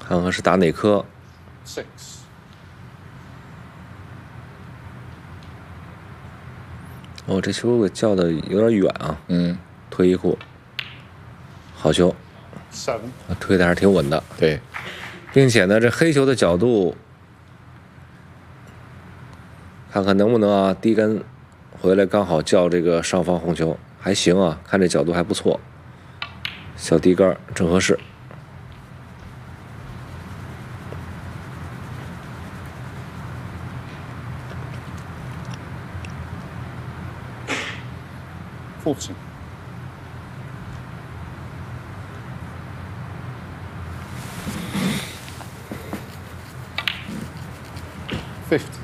看看是打哪颗。 6. 哦，这球给叫的有点远啊。推一库，好球。 7. 推的还是挺稳的。 对， 并且呢，这黑球的角度，看看能不能啊低杆回来刚好叫这个上方红球，还行啊，看这角度还不错，小低杆正合适。 14. 15.